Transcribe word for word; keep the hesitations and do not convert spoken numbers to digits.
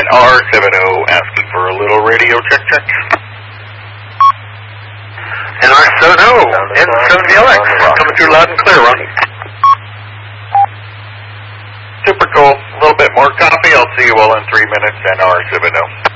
R seven zero asking for a little radio check check. N R seven zero, N seven V L X, coming through loud and clear, Ron. Super cool. A little bit more copy. I'll see you all in three minutes, N R seven zero.